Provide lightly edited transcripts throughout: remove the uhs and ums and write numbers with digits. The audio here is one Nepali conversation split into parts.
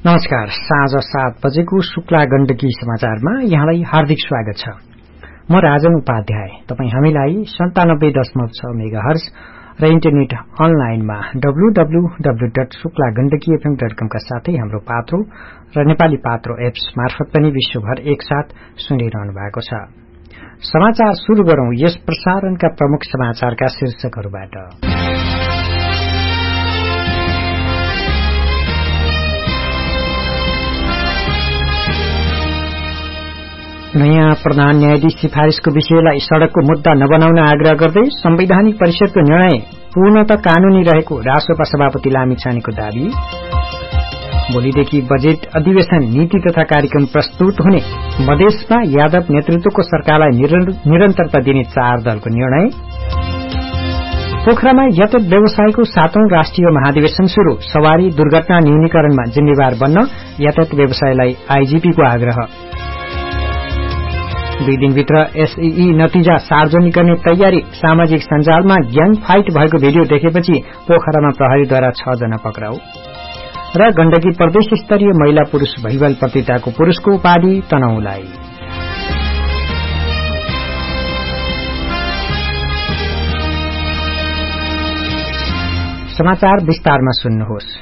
नमस्कार। साँझ 7 बजेको शुक्ला गण्डकी समाचारमा यहाँलाई हार्दिक स्वागत छ। म राजन उपाध्याय। तपाई हामीलाई 97.6 मेगाहर्ज र इन्टरनेट अनलाइनमा www.शुक्लागण्डकीfm.com का साथै हाम्रो पात्रो र नेपाली पात्रो एप्स मार्फत पनि विश्वभर एकसाथ सुनिरहनु भएको छ। समाचार शुरू गरौं यस प्रसारणका प्रमुख समाचारका शीर्षकहरूबाट। नयाँ प्रधान न्यायाधीश सिफारिशको विषयलाई सड़कको मुद्दा नबनाउन आग्रह गर्दै संवैधानिक परिषदको निर्णय पूर्णतः कानूनी रहेको रासोपा सभापति लामिछानेको दावी। भोलिदेखि बजेट अधिवेशन नीति तथा कार्यक्रम प्रस्तुत हुने मधेसमा यादव नेतृत्वको सरकारलाई निरन्तरता दिने 4 दलको निर्णय। पोखरामा यातायात व्यवसायको 7औं राष्ट्रिय महाधिवेशन शुरू। सवारी दुर्घटना न्यूनीकरणमा जिम्मेवार बन्न यातायात व्यवसायलाई आईजीपीको आग्रह। 2 दिनभित्र एसईई नतिजा सार्वजनिक गर्ने तयारी। सामाजिक सञ्जालमा ग्याङ फाइट भएको भिडियो देखेपछि पोखरामा प्रहरीद्वारा 6 जना पक्राउ। र गण्डकी प्रदेश स्तरीय महिला पुरूष भलिबल प्रतियोगिताको पुरूषको उपाधि तनहुँलाई। समाचार विस्तारमा सुन्नुहोस्।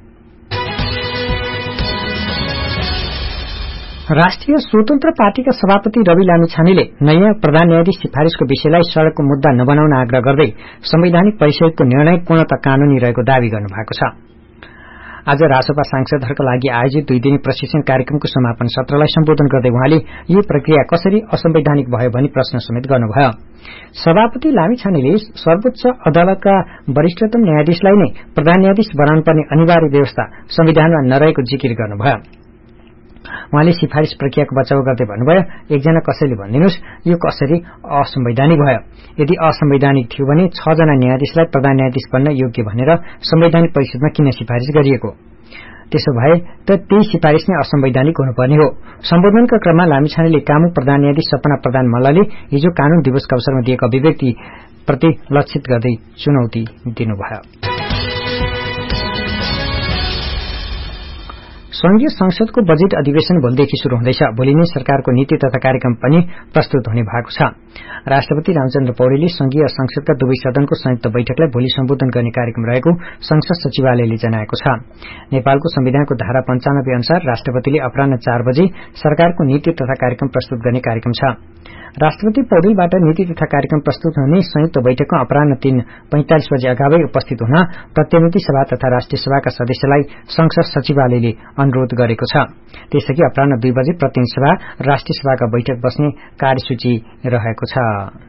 राष्ट्रिय स्वतन्त्र पार्टीका सभापति रवि लामिछानेले नयाँ प्रधान न्यायाधीश सिफारिशको विषयलाई सड़कको मुद्दा नबनाउन आग्रह गर्दै संवैधानिक परिषदको निर्णय पूर्णतः कानूनी रहेको दावी गर्नुभएको छ। आज रासोपा सांसदहरूका लागि आयोजित 2 दिने प्रशिक्षण कार्यक्रमको समापन सत्रलाई सम्बोधन गर्दै उहाँले यो प्रक्रिया कसरी असंवैधानिक भयो भनी प्रश्न समेत गर्नुभयो। सभापति लामिछानेले सर्वोच्च अदालतका वरिष्ठतम न्यायाधीशलाई नै प्रधान न्यायाधीश बनाउनुपर्ने अनिवार्य व्यवस्था संविधानमा नरहेको जिकिर गर्नुभयो। उहाँले सिफारिश प्रक्रियाको बचाव गर्दै भन्नुभयो, एकजना कसैले भनिदिनुहोस् यो कसरी असंवैधानिक भयो। यदि असंवैधानिक थियो भने 6 जना न्यायाधीशलाई प्रधान न्यायाधीश बन्न योग्य भनेर संवैधानिक परिषदमा किन सिफारिश गरिएको? त्यसो भए त त्यही सिफारिश नै असंवैधानिक हुनुपर्ने हो। सम्बोधनका क्रममा लामिछानेले कामु प्रधान न्यायाधीश सपना प्रधान मल्लले हिजो कानून दिवसका अवसरमा दिएको अभिव्यक्ति प्रति लक्षित गर्दै चुनौती दिनुभयो। संघीय संसदको बजेट अधिवेशन भोलिदेखि शुरू हुँदैछ। भोलि नै सरकारको नीति तथा कार्यक्रम पनि प्रस्तुत हुने भएको छ। राष्ट्रपति रामचन्द्र पौडेलले संघीय संसदका दुवै सदनको संयुक्त बैठकलाई भोलि सम्बोधन गर्ने कार्यक्रम रहेको संसद सचिवालयले जनाएको छ। नेपालको संविधानको धारा 95 अनुसार राष्ट्रपतिले अपराह्न 4 बजे सरकारको नीति तथा कार्यक्रम प्रस्तुत गर्ने कार्यक्रम छ। राष्ट्रपति पौडेलबाट नीति तथा कार्यक्रम प्रस्तुत हुने संयुक्त बैठकमा अपराह्न 3:45 बजे अगावै उपस्थित हुन प्रतिनिधि सभा तथा राष्ट्रिय सभाका सदस्यलाई संसद सचिवालयले अनुरोध गरेको छ। त्यसैगरी अपराह्न 2 बजे प्रतिनिधि सभा राष्ट्रिय सभाका बैठक बस्ने कार्यसूची रहेको छ।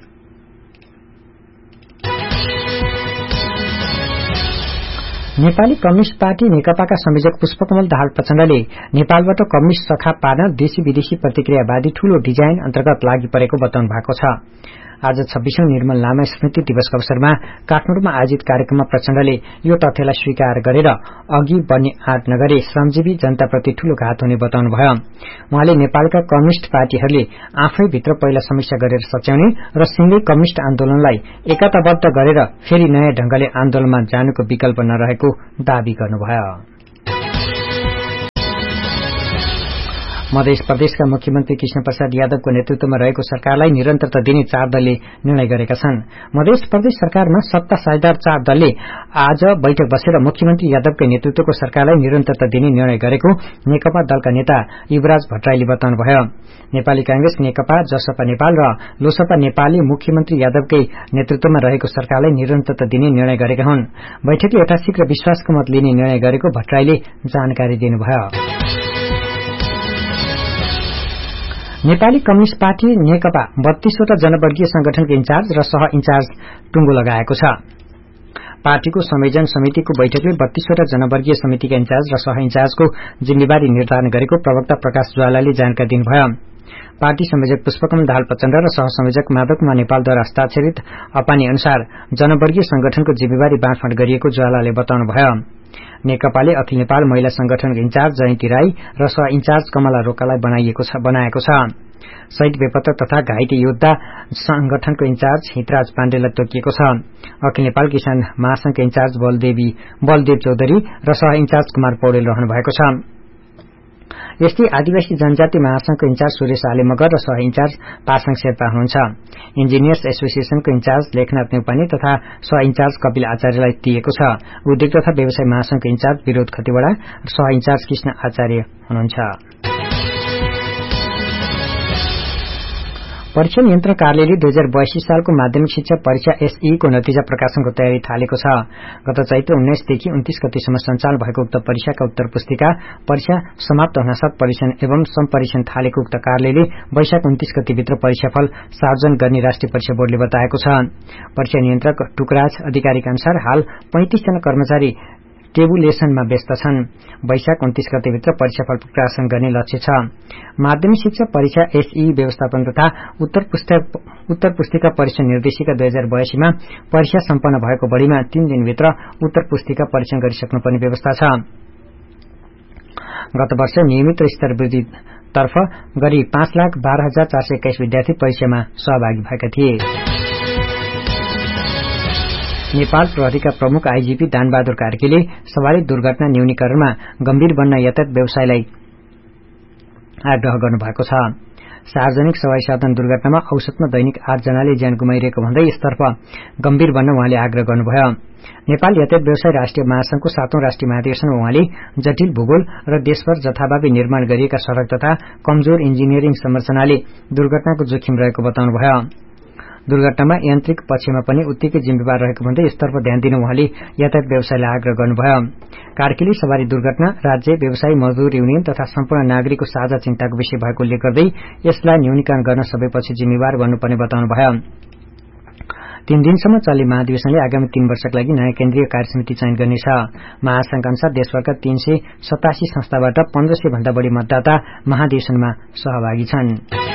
नेपाली कम्युनिष्ट पार्टी नेकपाका संयोजक पुष्पकमल दाहाल प्रचण्डले नेपालबाट कम्युनिष्ट सखा पार्न देशी विदेशी प्रतिक्रियावादी ठूलो डिजाइन अन्तर्गत लागि परेको बताउनु भएको छ। आज 26औं निर्मल लामा स्मृति दिवसको अवसरमा काठमाडौँमा आयोजित कार्यक्रममा प्रचण्डले यो तथ्यलाई स्वीकार गरेर अघि बढ्ने आँट नगरे श्रमजीवी जनताप्रति ठूलो घात हुने बताउनुभयो। उहाँले नेपालका कम्युनिष्ट पार्टीहरूले आफैभित्र पहिला समीक्षा गरेर सच्याउने र सिंगै कम्युनिष्ट आन्दोलनलाई एकताबद्ध गरेर फेरि नयाँ ढंगले आन्दोलनमा जानुको विकल्प नरहेको दावी गर्नुभयो। मध्य प्रदेशका मुख्यमन्त्री कृष्ण प्रसाद यादवको नेतृत्वमा रहेको सरकारलाई निरन्तरता दिने 4 दलले निर्णय गरेका छन्। मध्य प्रदेश सरकारमा सत्ता साझेदार 4 दलले आज बैठक बसेर मुख्यमन्त्री यादवकै नेतृत्वको सरकारलाई निरन्तरता दिने निर्णय गरेको नेकपा दलका नेता युवराज भट्टराईले बताउनुभयो। नेपाली कांग्रेस, नेकपा, जसपा नेपाल र लोसपा नेपालले मुख्यमन्त्री यादवकै नेतृत्वमा रहेको सरकारलाई निरन्तरता दिने निर्णय गरेका हुन्। बैठकले यथाशीघ्र विश्वासको मत लिने निर्णय गरेको भट्टराईले जानकारी दिनुभयो। नेपाली कम्युनिष्ट पार्टी नेकपा 32 वटा जनवर्गीय संगठनको इन्चार्ज र सह इन्चार्ज टुंगो लगाएको छ। पार्टीको संयोजन समितिको बैठकले 32 वटा जनवर्गीय समितिका इन्चार्ज र सह इन्चार्जको जिम्मेवारी निर्धारण गरेको प्रवक्ता प्रकाश ज्वालाले जानकारी दिनुभयो। पार्टी संयोजक पुष्पकमल दाहाल प्रचण्ड र सह संयोजक माधव कुमार नेपालद्वारा हस्ताक्षरित अपानी अनुसार जनवर्गीय संगठनको जिम्मेवारी बाँडफाँड गरिएको ज्वालाले बताउनुभयो। नेकपाले अखिल नेपाल महिला संगठनको इन्चार्ज जयन्ती राई र सह इन्चार्ज कमला रोकालाई बनाएको छ। शहीद बेपत्ता तथा घाइते योद्धा संगठनको इन्चार्ज हितराज पाण्डेलाई तोकिएको छ। अखिल नेपाल किसान महासंघका इन्चार्ज बलदेव चौधरी र सह इन्चार्ज कुमार पौडेल रहनु भएको छ। यस्तै आदिवासी जनजाति महासंघको इन्चार्ज सुरेश आले मगर र सह इन्चार्ज पासाङ शेर्पा हुनुहुन्छ। इन्जिनियर्स एसोसिएसनको इन्चार्ज लेखनाथ नेउपाने तथा सह इन्चार्ज कपिल आचार्यलाई दिएको छ। उद्योग तथा व्यवसाय महासंघको इन्चार्ज विरोध खतिवड़ा र सह इन्चार्ज कृष्ण आचार्य हुनुहुन्छ। परीक्षा नियन्त्रण कार्यालयले 2082 सालको माध्यमिक शिक्षा परीक्षा एसई को नतिजा प्रकाशनको तयारी थालेको छ। गत चैत्र 19 देखि 29 गतेसम्म सञ्चालन भएको उक्त परीक्षाका उत्तर पुस्तिका परीक्षा समाप्त हुनसाथ परीक्षण एवं सम्परीक्षण थालेको उक्त कार्यालयले वैशाख 29 गतिभित्र परीक्षाफल सार्वजनिक गर्ने राष्ट्रिय परीक्षा बोर्डले बताएको छ। परीक्षा नियन्त्रक टुकराज अधिकारीका अनुसार हाल 35 जना कर्मचारी टेबुलेसनमा व्यस्त छन्। वैशाख 29 गतेभित्र परीक्षाफल प्रकाशन गर्ने लक्ष्य छ। माध्यमिक शिक्षा परीक्षा एसई व्यवस्थापन तथा उत्तर पुस्तिका परीक्षण निर्देशिका 2082 मा परीक्षा सम्पन्न भएको बढीमा 3 दिनभित्र उत्तर पुस्तिका परीक्षण गरिसक्नुपर्ने व्यवस्था छ। गत वर्ष नियमित र स्तरवृद्धि तर्फ गरी 5,12,421 विद्यार्थी परीक्षामा सहभागी भएका थिए। नेपाल प्रहरीका प्रमुख आईजीपी दानबहादुर कार्कीले सवारी दुर्घटना न्यूनीकरणमा गम्भीर बन्न यातायात व्यवसायलाई आग्रह गर्नुभएको छ। सार्वजनिक सवारी साधन दुर्घटनामा औसतमा दैनिक 8 जनाले ज्यान गुमाइरहेको भन्दै यसतर्फ गम्भीर बन्न उहाँले आग्रह गर्नुभयो। नेपाल यातायात व्यवसाय राष्ट्रिय महासंघको 7औं राष्ट्रिय महाधिवेशनमा उहाँले जटिल भूगोल र देशभर जथाभावी निर्माण गरिएका सड़क तथा कमजोर इन्जिनियरिङ संरचनाले दुर्घटनाको जोखिम रहेको बताउनुभयो। दुर्घटनामा यान्त्रिक पक्षमा पनि उत्तिकै जिम्मेवार रहेको भन्दै यसतर्फ ध्यान दिन उहाँले यातायात व्यवसायलाई आग्रह गर्नुभयो। कार्कीले सवारी दुर्घटना राज्य व्यवसायी मजदूर युनियन तथा सम्पूर्ण नागरिकको साझा चिन्ताको विषय भएको उल्लेख गर्दै यसलाई न्यूनीकरण गर्न सबैपछि जिम्मेवार बन्नुपर्ने बताउनुभयो। 3 दिनसम्म चल्ने महाधिवेशनले आगामी 3 वर्षका लागि नयाँ केन्द्रीय कार्यसमिति चयन गर्नेछ। महासंघका अनुसार देशभरका 387 संस्थाबाट 1500 भन्दा बढ़ी मतदाता महाधिवेशनमा सहभागी छन्।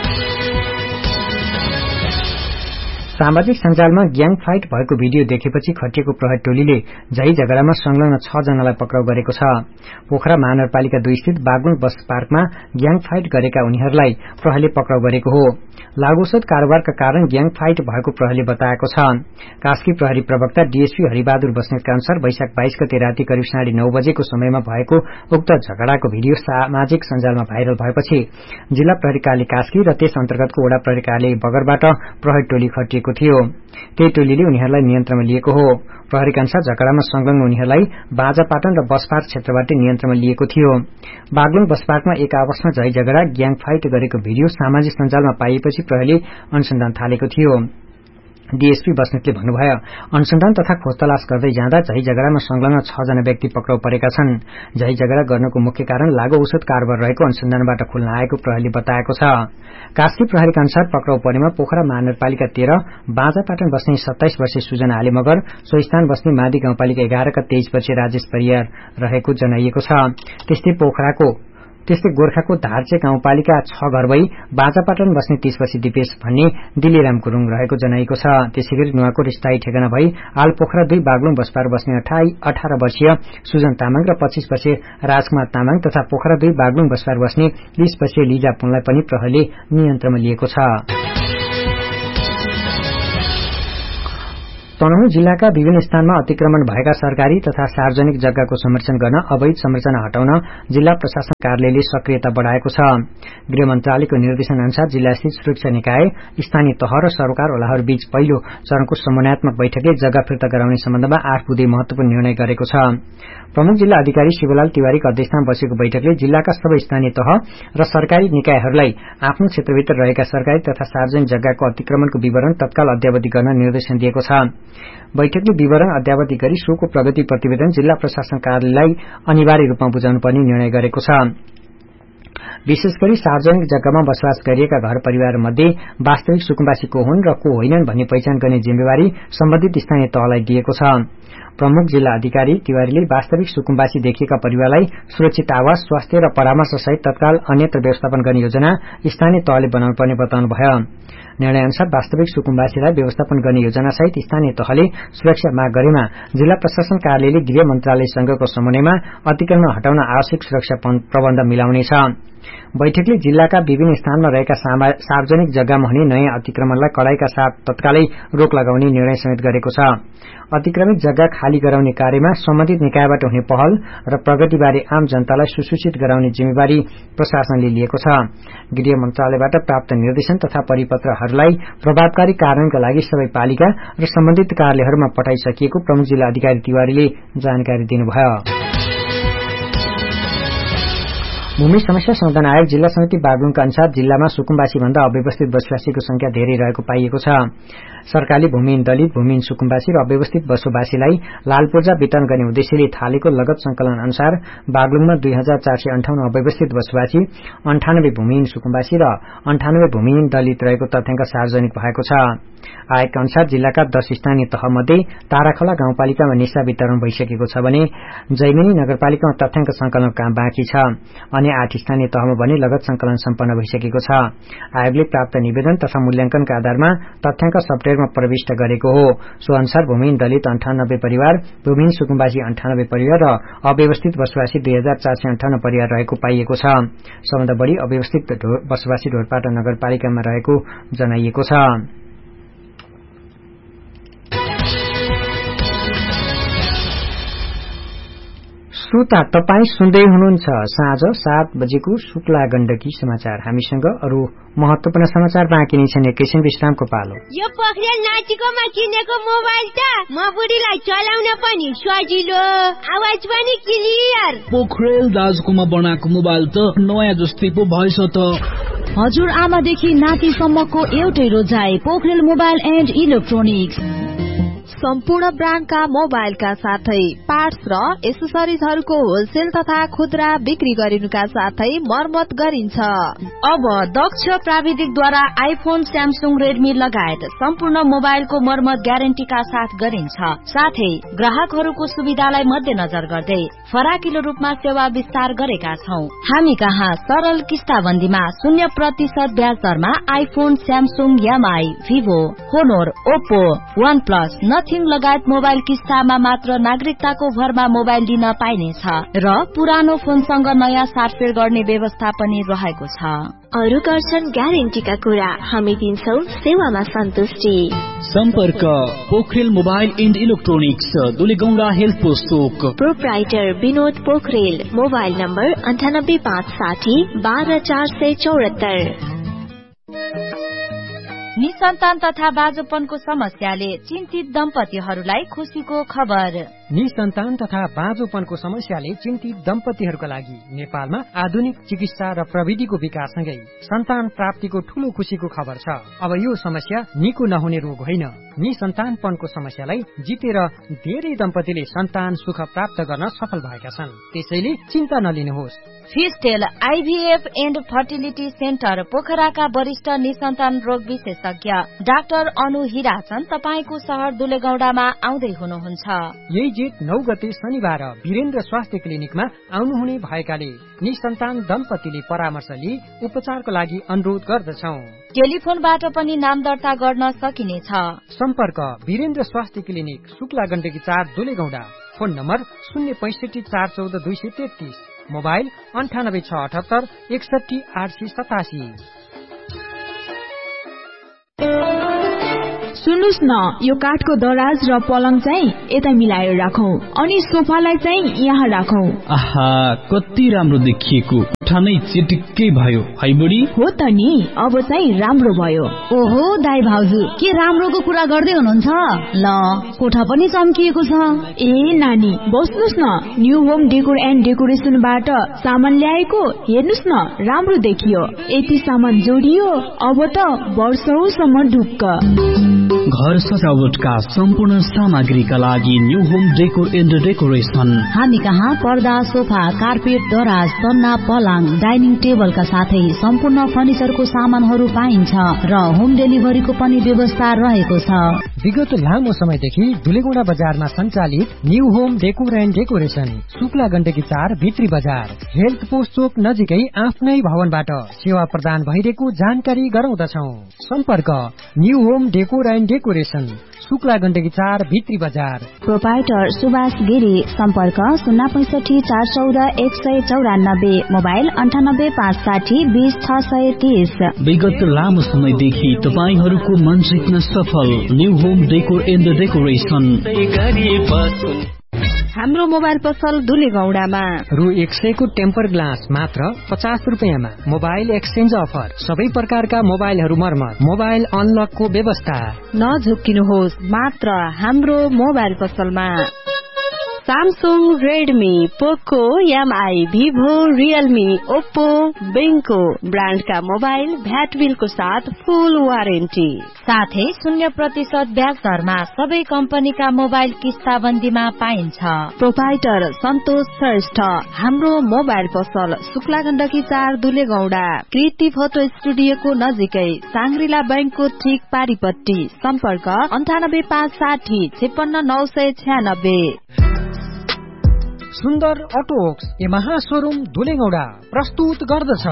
सामाजिक सञ्जालमा ग्याङ फाइट भएको भिडियो देखेपछि खटिएको प्रहरी टोलीले झै झगडामा संलग्न 6 जनालाई पक्राउ गरेको छ। पोखरा महानगरपालिका 2 स्थित बागलुङ बस पार्कमा ग्याङ फाइट गरेका उनीहरूलाई प्रहरीले पक्राउ गरेको हो। लागुऔषध कारोबारका कारण ग्याङ फाइट भएको प्रहरीले बताएको छ। कास्की प्रहरी प्रवक्ता डीएसपी हरिबहादुर बस्नेतका अनुसार वैशाख 22 गते राति करिब 9:30 बजेको समयमा भएको उक्त झगडाको भिडियो सामाजिक सञ्जालमा भाइरल भएपछि जिल्ला प्रहरी कार्यालय कास्की र त्यस अन्तर्गतको वडा प्रहरी कार्यालय बगरबाट प्रहरी टोली खटिएको थियो। त्यही टोलीले उनीहरूलाई नियन्त्रणमा लिएको हो। प्रहरीका अनुसार झगडामा संलग्न उनीहरूलाई बाजापाटन र बसपार्क क्षेत्रबाट नियन्त्रणमा लिएको थियो। बागलुङ बसपार्कमा एक आपसमा झै झगडा ग्याङ फाइट गरेको भिडियो सामाजिक सञ्जालमा पाइएपछि प्रहरीले अनुसन्धान थालेको थियो। डीएसपी बस्नेतले भन्नुभयो, अनुसन्धान तथा खोज तलास गर्दै जाँदा झै झगडामा संलग्न 6 जना व्यक्ति पक्राउ परेका छन्। झै झगडा गर्नको मुख्य कारण लागु औषध कारोबार रहेको अनुसन्धानबाट खुल्न आएको प्रहरीले बताएको छ। कास्की प्रहरीका अनुसार पक्राउ परेमा पोखरा महानगरपालिका 13, बाजापाटन बस्ने 27 वर्षीय सुजना आले मगर, सो स्थान बस्ने मादी गाउँपालिका 11 का 23 वर्षीय राजेश परियार रहेको जनाइएको छ। त्यस्तै गोर्खाको धार्चे गाउँपालिका 6 घर भई बाजापाटन बस्ने 30 वर्षीय दिपेश भन्ने दिलेराम गुरूङ रहेको जनाइएको छ। त्यसैगरी नुवाकोट स्थायी ठेगाना भई हाल पोखरा 2 बागलुङ बसपार बस्ने 18 वर्षीय सुजन तामाङ र 25 वर्षीय राजकुमार तामाङ तथा पोखरा 2 बागलुङ बसपार बस्ने 20 वर्षीय लिजा पुनलाई पनि प्रहरीले नियन्त्रणमा लिएको छ। तनहुँ जिल्लाका विभिन्न स्थानमा अतिक्रमण भएका सरकारी तथा सार्वजनिक जग्गाको संरक्षण गर्न अवैध संरचना हटाउन जिल्ला प्रशासन कार्यालयले सक्रियता बढाएको छ। गृह मन्त्रालयको निर्देशन अनुसार जिल्लास्थित सुरक्षा निकाय, स्थानीय तह र सरकारवालाहरू बीच पहिलो चरणको समन्वयात्मक बैठकले जग्गा फिर्ता गराउने सम्बन्धमा 8 बुँदे महत्वपूर्ण निर्णय गरेको छ। प्रमुख जिल्ला अधिकारी शिवलाल तिवारीको अध्यक्षतामा बसेको बैठकले जिल्लाका सबै स्थानीय तह र सरकारी निकायहरूलाई आफ्नो क्षेत्रभित्र रहेका सरकारी तथा सार्वजनिक जग्गाको अतिक्रमणको विवरण तत्काल अद्यावधि गर्न निर्देशन दिएको छ। बैठकले विवरण अद्यावधि गरी सोको प्रगति प्रतिवेदन जिल्ला प्रशासन कार्यालयलाई अनिवार्य रूपमा बुझाउनुपर्ने निर्णय गरेको छ। विशेष गरी सार्वजनिक जग्गामा बसोबास गरिएका घर परिवार मध्ये वास्तविक सुकुम्बासी को हुन् र को होइनन् भन्ने पहिचान गर्ने जिम्मेवारी सम्बन्धित स्थानीय तहलाई दिएको छ। प्रमुख जिल्ला अधिकारी तिवारीले वास्तविक सुकुम्बासी देखिएका परिवारलाई सुरक्षित आवास, स्वास्थ्य र परामर्श सहित तत्काल अन्यत्र व्यवस्थापन गर्ने योजना स्थानीय तहले बनाउनु पर्ने बताउनुभयो। निर्णय अनुसार वास्तविक सुकुम्बासीलाई व्यवस्थापन गर्ने योजना सहित स्थानीय तहले सुरक्षा माग गरेमा जिल्ला प्रशासन कार्यालयले गृह मन्त्रालयसँगको समन्वयमा अतिक्रमण हटाउन आवश्यक सुरक्षा प्रबन्ध मिलाउनेछ। बैठकले जिल्लाका विभिन्न स्थानमा रहेका सार्वजनिक जग्गामा हुने नयाँ अतिक्रमणलाई कडाईका साथ तत्कालै रोक लगाउने निर्णय समेत गरेको छ। अतिक्रमित जग्गा खाली गराउने कार्यमा सम्बन्धित निकायबाट हुने पहल र प्रगतिबारे आम जनतालाई सुसूचित गराउने जिम्मेवारी प्रशासनले लिएको छ। गृह मन्त्रालयबाट प्राप्त निर्देशन तथा परिपत्रहरूलाई प्रभावकारी कार्यान्वयनका लागि सबै पालिका र सम्बन्धित कार्यालयहरूमा पठाइसकिएको प्रमुख जिल्ला अधिकारी तिवारीले जानकारी दिनुभयो। भूमि समस्या समाधान आयोग जिल्ला समिति बागलुङका अनुसार जिल्लामा सुकुम्बासी भन्दा अव्यवस्थित बसोबासीको संख्या धेरै रहेको पाइएको छ। सरकारले भूमिहीन दलित, भूमिहीन सुकुम्बासी र अव्यवस्थित बसोबासीलाई लाल पूर्जा वितरण गर्ने उद्देश्यले थालेको लगत संकलन अनुसार बागलुङमा 2458 अव्यवस्थित बसोबासी, 98 भूमिहीन सुकुम्बासी र 98 भूमिहीन दलित रहेको तथ्याङ्क सार्वजनिक भएको छ। आयोगका अनुसार जिल्लाका 10 स्थानीय तहमध्ये ताराखोला गाउँपालिकामा निशा वितरण भइसकेको छ भने जैमिनी नगरपालिकामा तथ्याङ्क संकलन काम बाँकी छ। अन्य 8 स्थानीय तहमा भने लगत संकलन सम्पन्न भइसकेको छ। आयोगले प्राप्त निवेदन तथा मूल्याङ्कनका आधारमा तथ्याङ्क सफ्टवेयरमा प्रविष्ट गरेको हो। सो अनुसार भूमिहीन दलित 98 परिवार, भूमिहीन सुकुम्बासी 98 परिवार र अव्यवस्थित बसोबासी 2458 परिवार रहेको पाइएको छ। सबभन्दा बढ़ी अव्यवस्थित बसोबासी ढोरपाटा नगरपालिकामा रहेको जनाइएको छ। श्रोता, तपाई सुन्दै हुनुहुन्छ साँझ 7 बजेको शुक्ला गण्डकी समाचार। हामीसँग अरू महत्वपूर्ण समाचार बाँकी नै छन्। एकैछिन विश्रामको पालो। यो पोखरेल नाचिकोमा किनेको मोबाइल त म बुढीलाई चलाउन पनि सजिलो, आवाज पनि क्लियर। पोखरेल दाजुकोमा बनाएको मोबाइल त नयाँ जस्तै पो भएछ त। हजुर आमादेखि नातिसम्मको एउटै रोजाइ, पोखरेल मोबाइल एन्ड इलेक्ट्रोनिक्स। सम्पूर्ण ब्रान्डका मोबाइलका साथै पार्ट्स र एसेसरिजहरूको होलसेल तथा खुद्रा बिक्री गरिनुका साथै मर्मत गरिन्छ। अब दक्ष प्राविधिकद्वारा आइफोन, स्यामसुङ, रेडमी लगायत सम्पूर्ण मोबाइलको मर्मत ग्यारेन्टीका साथ गरिन्छ। साथै ग्राहकहरूको सुविधालाई मध्यनजर गर्दै फराकिलो रूपमा सेवा विस्तार गरेका छौं। हामी कहाँ सरल किस्ताबन्दीमा 0% ब्याज दरमा iPhone, Samsung, MI, Vivo, होनोर, Oppo, वन प्लस, नथिङ लगायत मोबाइल किस्तामा मात्र नागरिकताको भरमा मोबाइल दिन पाइनेछ र पुरानो फोनसँग नयाँ साटफेर गर्ने व्यवस्था पनि रहेको छ। अरू गर्छन् ग्यारेन्टीका कुरा, हामी दिन्छौं सेवामा सन्तुष्टि। सम्पर्क Pokharel mobile and electronics, Dulegaunda health post Chowk. Proprietor Vinod Pokharel, mobile number 98560 12474। निसन्तान तथा बाँझोपनको समस्याले चिन्तित दम्पतिहरूलाई खुशीको खबर। निसन्तान तथा बाँझोपनको समस्याले चिन्तित दम्पतिहरूका लागि नेपालमा आधुनिक चिकित्सा र प्रविधिको विकाससँगै सन्तान प्राप्तिको ठूलो खुशीको खबर छ। अब यो समस्या निको नहुने रोग होइन। निसन्तानपनको समस्यालाई जितेर धेरै दम्पतिले सन्तान सुख प्राप्त गर्न सफल भएका छन्। त्यसैले चिन्ता नलिनुहोस्। फिस्टेल आइभीएफ एन्ड फर्टिलिटी सेन्टर पोखराका वरिष्ठ निसन्तान रोग विशेषज्ञ डाक्टर अनु हिराचन तपाईको शहर दुलेगौडामा आउँदै हुनुहुन्छ। यही जेठ 9 गते शनिबार वीरेन्द्र स्वास्थ्य क्लिनिकमा आउनुहुने भएकाले निसन्तान दम्पतिले परामर्श लिई उपचारको लागि अनुरोध गर्दछौ। टेलिफोनबाट पनि नाम दर्ता गर्न सकिनेछ। सम्पर्क वीरेन्द्र स्वास्थ्य clinic, Shukla Gandaki 4 दुलेगौडा। Phone number 065 414 233, mobile 98 678 61 887। सुन्नुस् न, यो काठको दराज र पलङ चाहिँ यता मिलाएर राखौं अनि सोफालाई चाहिँ यहाँ राखौं। आहा, कति राम्रो देखिएको, नै चिटिक्कै भयो है बुढी। हो त नि, अब चाहिँ राम्रो भयो। ओहो दाइ भाउजू, के राम्रोको कुरा गर्दै हुनुहुन्छ? ल, कोठा पनि चम्किएको छ। ए नानी, बस्नुस् न, न्यू होम डेकोर एन्ड डेकोरेसनबाट सामान ल्याएको, हेर्नुस् न, राम्रो देखियो। यति सामान जोडियो, अब त वर्षौसम्म ढुक्क। घर सजावटका सम्पूर्ण सामग्रीका लागि new home decor and decoration. हामी कहाँ पर्दा, सोफा, कार्पेट, दराज, सन्ना, पलङ, डाइनिङ टेबलका साथै सम्पूर्ण फर्निचरको सामानहरू पाइन्छ र होम डेलिभरीको पनि व्यवस्था रहेको छ। विगत लामो समयदेखि दुलेगौडा बजारमा सञ्चालित new home decor and decoration, Shukla Gandaki 4 भित्री बजार, हेल्थ पोस्ट चोक नजिकै आफ्नै भवनबाट सेवा प्रदान भइरहेको जानकारी गराउँदछौ। सम्पर्क new home decor and and decoration, Shukla Gandaki 4 भित्री बजार। प्रोपाइटर सुभाष गिरी, सम्पर्क 065 414 194, मोबाइल 98 560 20 630। विगत लामो समयदेखि तपाईहरूको मन जित्न सफल new home decor and decoration. हाम्रो मोबाइल पसल दुलेगौडामा रु 100 को टेम्पर ग्लास मात्र 50 रुपैयाँमा। मोबाइल एक्सचेन्ज अफर, सबै प्रकारका मोबाइलहरू मर्मत, मोबाइल अनलकको व्यवस्था। नझुक्किनुहोस्, मात्र हाम्रो मोबाइल पसलमा। Samsung, Redmi, Poco, MI, Vivo, Realme, Oppo, Benko ब्रान्डका mobile VAT बिलको साथ फुल वारेन्टी, साथै 0% ब्याज दरमा सबै कम्पनीका मोबाइल किस्ताबन्दीमा पाइन्छ। प्रोपाइटर सन्तोष श्रेष्ठ, हाम्रो मोबाइल पसल शुक्ला गण्डकी 4 दुलेगौडा, कृति फोटो स्टुडियोको नजिकै, साङ्ग्रिला बैंकको ठीक पारिपट्टि। सम्पर्क 98 560 56 996। सुन्दर अटोक्स यामाहा शोरूम दुलेगौडा प्रस्तुत गर्दछ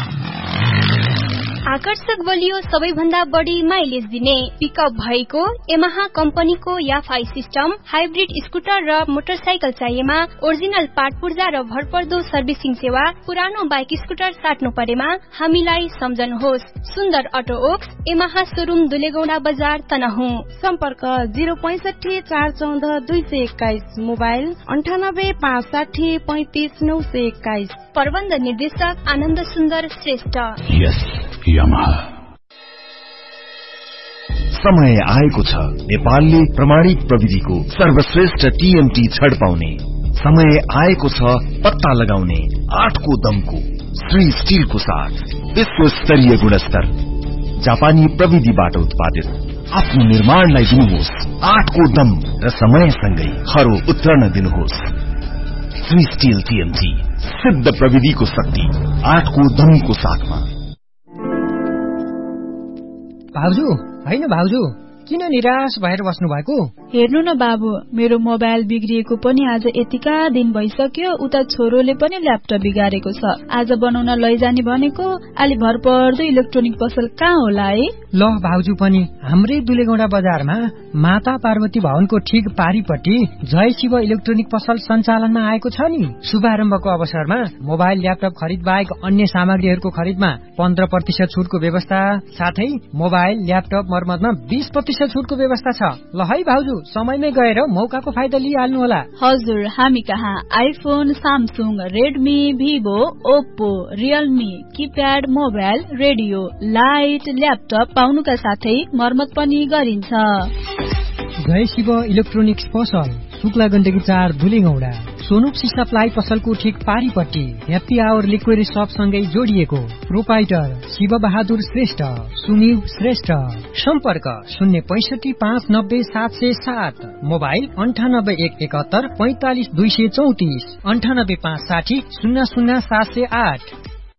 आकर्षक बलियो, सबैभन्दा बढी माइलेज दिने पिकअप भएको यामाहा कम्पनीको याफाई सिस्टम, हाइब्रिड स्कुटर र मोटरसाइकल चाहिएमा ओरिजिनल पार्ट पूर्जा र भरपर्दो सर्भिसिङ सेवा। पुरानो बाइक स्कुटर साट्नु परेमा हामीलाई सम्झनुहोस्। सुन्दर अटो ओक्स यामाहा शोरूम दुलेगौडा बजार तनहुँ। सम्पर्क 065 414 221, मोबाइल 98 560 35 921। प्रबन्ध निर्देशक आनन्द सुन्दर श्रेष्ठ। यामाहा। समय आएको छ नेपालले प्रमाणित प्रविधिको सर्वश्रेष्ठ टीएमटी छड पाउने। समय आएको छ पत्ता लगाउने 8 को दमको श्री स्टिलको साथ विश्व स्तरीय गुणस्तर जापानी प्रविधिबाट उत्पादित आफ्नो निर्माणलाई दिनुहोस् 8 को दम र समयसँगै खरो उत्रन दिनुहोस्। श्री स्टिल टीएमटी, सिद्ध प्रविधिको शक्ति 8 को दमको साथमा। भाउजू, हैन भाउजू, किन निराश भएर बस्नु भएको? हेर्नु न बाबु, मेरो मोबाइल बिग्रिएको पनि आज यतिका दिन भइसक्यो। उता छोरोले पनि ल्यापटप बिगारेको छ। आज बनाउन लैजाने भनेको, अलि भरपर्दो इलेक्ट्रोनिक पसल कहाँ होला है? ल भाउजू पनि हाम्रै दुलेगौडा बजारमा माता पार्वती भवनको ठीक पारिपट्टि जय शिव इलेक्ट्रोनिक पसल सञ्चालनमा आएको छ नि। शुभारम्भको अवसरमा मोबाइल ल्यापटप खरिद बाहेक अन्य सामग्रीहरूको खरिदमा 15% छुटको व्यवस्था, साथै मोबाइल ल्यापटप मर्मतमा 20% छुटको व्यवस्था छ। ल है भाउजू, समयमै गएर मौकाको फाइदा लिइहाल्नु होला। हजुर, हामी कहाँ iPhone, Samsung, Redmi, Vivo, Oppo, Realme, keypad mobile, radio, light, laptop पाउनुका साथै मर्मत पनि गरिन्छ। जय शिव इलेक्ट्रोनिक्स पसल शुक्ला गण्डकी 4 दुलेगौडा, सोनुप्सी सप्लाई पसलको ठीक पारिपट्टि, ह्याप्पी आवर लिक्विड शप सँगै जोडिएको। प्रोपाइटर शिव बहादुर श्रेष्ठ, सुनिल श्रेष्ठ। सम्पर्क 065 590 707, मोबाइल 98 171 45 234, 98 560 00 708।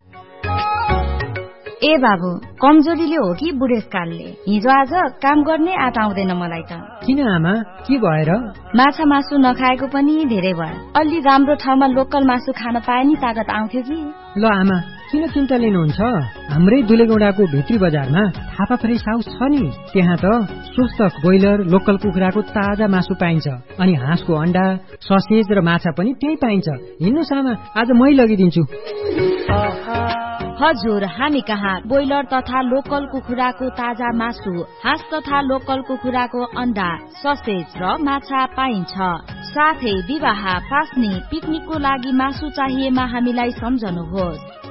ए बाबु, कमजोरीले हो कि बुढेसकालले? हिजो आज काम गर्ने आँट आउँदैन मलाई त। किन आमा, के भएर? माछा मासु नखाएको पनि धेरै भयो। अलि राम्रो ठाउँमा लोकल मासु खान पाए नि तागत आउँथ्यो कि। ल आमा, किन चिन्ता लिनुहुन्छ? हाम्रै दुलेगौडाको भित्री बजारमा थापा फ्रेस हाउस छ नि। त्यहाँ त स्वस्थ ब्रोइलर लोकल कुखुराको ताजा मासु पाइन्छ, अनि हाँसको अण्डा, ससेज र माछा पनि त्यही पाइन्छ। हिँड्नुस् आमा, आज मै लगिदिन्छु। हजुर, हामी कहाँ ब्रोइलर तथा लोकल कुखुराको ताजा मासु, हाँस तथा लोकल कुखुराको अण्डा, ससेज र माछा पाइन्छ। साथै विवाह, फास्नी, पिकनिकको लागि मासु चाहिएमा हामीलाई सम्झनुहोस्।